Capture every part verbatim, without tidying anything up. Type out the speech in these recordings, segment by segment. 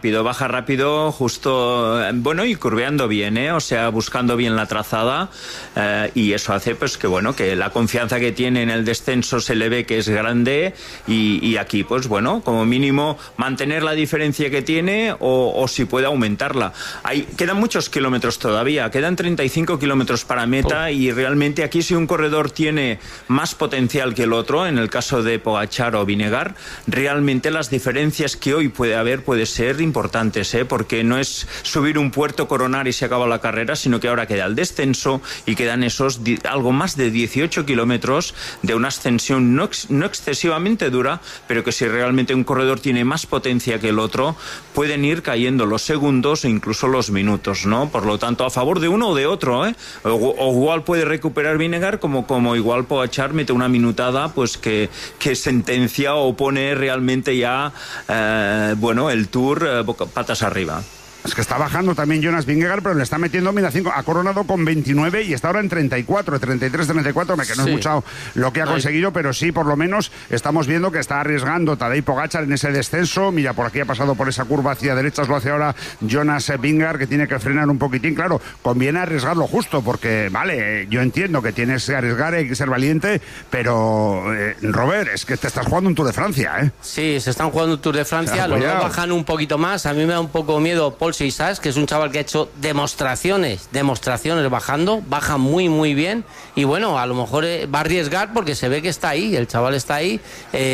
Rápido, baja rápido, justo, bueno, y curveando bien, ¿eh? O sea, buscando bien la trazada, eh, y eso hace, pues, que bueno, que la confianza que tiene en el descenso se le ve que es grande, y, y aquí, pues, bueno, como mínimo mantener la diferencia que tiene, o, o si puede aumentarla. Hay, quedan muchos kilómetros todavía, quedan treinta y cinco kilómetros para meta, oh. y realmente aquí si un corredor tiene más potencial que el otro, en el caso de Pogačar o Vingegaard, realmente las diferencias que hoy puede haber puede ser importantes, ¿eh? Porque no es subir un puerto, coronar y se acaba la carrera, sino que ahora queda el descenso y quedan esos di- algo más de dieciocho kilómetros de una ascensión no, ex- no excesivamente dura, pero que si realmente un corredor tiene más potencia que el otro, pueden ir cayendo los segundos o incluso los minutos, ¿no? Por lo tanto, a favor de uno o de otro, ¿eh? O, o igual puede recuperar Vingegaard, como, como igual Pogačar mete una minutada, pues que, que sentencia o pone realmente ya, eh, bueno, el Tour eh, patas arriba. Es que está bajando también Jonas Vingegaard, pero le está metiendo, mira, cinco, ha coronado con veintinueve y está ahora en treinta y cuatro, treinta y tres, treinta y cuatro, que no sí. es mucho lo que ha conseguido, pero sí, por lo menos, estamos viendo que está arriesgando Tadej Pogačar en ese descenso. Mira, por aquí ha pasado por esa curva hacia derechas, lo hace ahora Jonas Vingegaard, que tiene que frenar un poquitín. Claro, conviene arriesgarlo justo, porque, vale, yo entiendo que tienes que arriesgar, hay que ser valiente, pero, eh, Robert, es que te estás jugando un Tour de Francia, ¿eh? Sí, se están jugando un Tour de Francia, los dos bajan un poquito más. A mí me da un poco miedo Paul Sisas, que es un chaval que ha hecho demostraciones, demostraciones bajando, baja muy muy bien, y bueno, a lo mejor va a arriesgar porque se ve que está ahí, el chaval está ahí,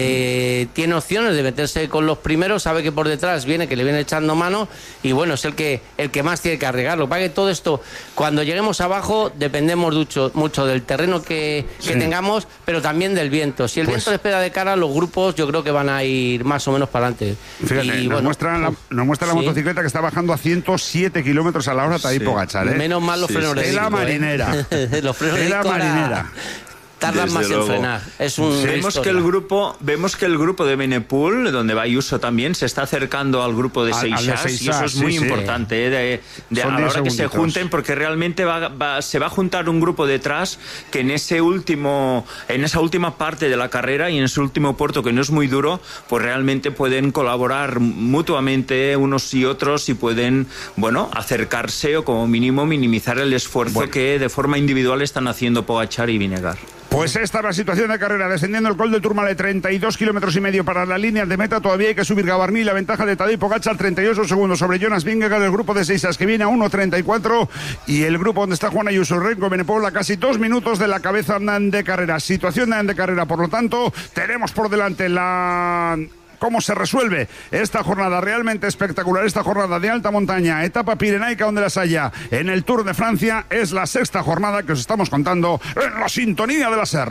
eh, tiene opciones de meterse con los primeros, sabe que por detrás viene, que le viene echando mano, y bueno, es el que el que más tiene que arriesgar. Lo que pasa es que todo esto, cuando lleguemos abajo, dependemos mucho, mucho del terreno que, que sí. tengamos, pero también del viento. Si el pues, viento les pega de cara, los grupos yo creo que van a ir más o menos para adelante. Fíjate, y, nos, bueno, muestra la, nos muestra la sí. motocicleta que está bajando a ciento siete kilómetros a la hora Tadej sí. Pogačar, ¿eh? Menos mal los sí, frenos sí. de disco, la marinera. ¿eh? Los frenos de la marinera. Tardan Desde más luego. en frenar. Es un vemos que el grupo vemos que el grupo de Benepul, donde va Ayuso también, se está acercando al grupo de Seixas, y eso es muy sí, importante, ¿eh? de, de a la hora que se junten, porque realmente va, va, se va a juntar un grupo detrás que en ese último en esa última parte de la carrera y en ese último puerto, que no es muy duro, pues realmente pueden colaborar mutuamente unos y otros, y pueden, bueno, acercarse o como mínimo minimizar el esfuerzo bueno. que de forma individual están haciendo Pogačar y Vingegaard. Pues esta es la situación de carrera, descendiendo el Col del Tourmalet, treinta y dos kilómetros y medio para la línea de meta. Todavía hay que subir Gavarní, la ventaja de Tadej Pogačar, treinta y ocho segundos sobre Jonas Vingegaard, el grupo de Seixas, que viene a uno treinta y cuatro, y el grupo donde está Juan Ayuso, Renko Benepol, a casi dos minutos de la cabeza de carrera. Situación de carrera, por lo tanto, tenemos por delante la... cómo se resuelve esta jornada realmente espectacular, esta jornada de alta montaña, etapa pirenaica donde las haya en el Tour de Francia. Es la sexta jornada que os estamos contando en la sintonía de la SER.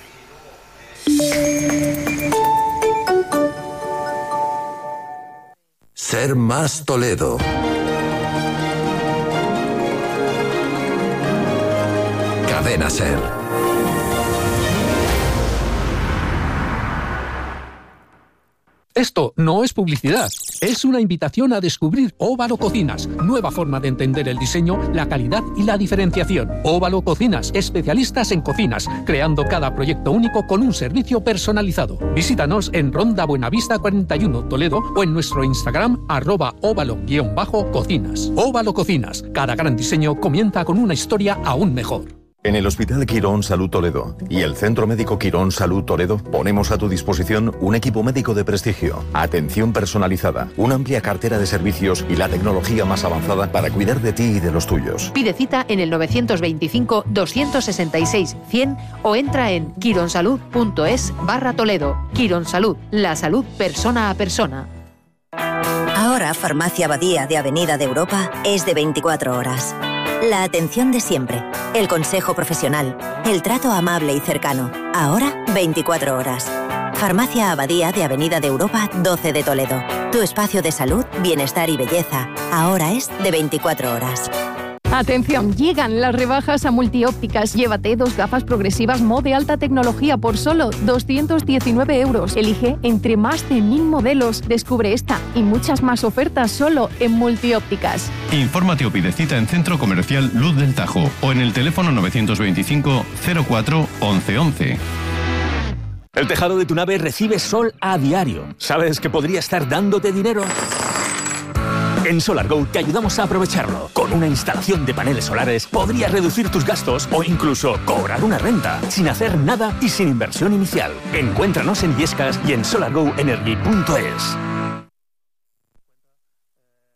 Ser Más Toledo. Cadena SER. Esto no es publicidad, es una invitación a descubrir Óvalo Cocinas, nueva forma de entender el diseño, la calidad y la diferenciación. Óvalo Cocinas, especialistas en cocinas, creando cada proyecto único con un servicio personalizado. Visítanos en Ronda Buenavista cuarenta y uno, Toledo, o en nuestro Instagram, arroba óvalo-cocinas. Óvalo Cocinas, cada gran diseño comienza con una historia aún mejor. En el Hospital Quirón Salud Toledo y el Centro Médico Quirón Salud Toledo ponemos a tu disposición un equipo médico de prestigio, atención personalizada, una amplia cartera de servicios y la tecnología más avanzada para cuidar de ti y de los tuyos. Pide cita en el novecientos veinticinco, doscientos sesenta y seis, cien o entra en quironsalud.es barra Toledo. Quirón Salud, la salud persona a persona. Ahora Farmacia Abadía de Avenida de Europa es de veinticuatro horas. La atención de siempre, el consejo profesional, el trato amable y cercano. Ahora, veinticuatro horas. Farmacia Abadía de Avenida de Europa doce de Toledo. Tu espacio de salud, bienestar y belleza. Ahora es de veinticuatro horas. Atención, llegan las rebajas a Multiópticas. Llévate dos gafas progresivas Mo de alta tecnología por solo doscientos diecinueve euros. Elige entre más de mil modelos. Descubre esta y muchas más ofertas solo en Multiópticas. Infórmate o pide cita en Centro Comercial Luz del Tajo o en el teléfono novecientos veinticinco, cero cuatro, once once. El tejado de tu nave recibe sol a diario. ¿Sabes que podría estar dándote dinero? En SolarGo te ayudamos a aprovecharlo. Con una instalación de paneles solares podrías reducir tus gastos o incluso cobrar una renta, sin hacer nada y sin inversión inicial. Encuéntranos en Viescas y en solar go energy punto es.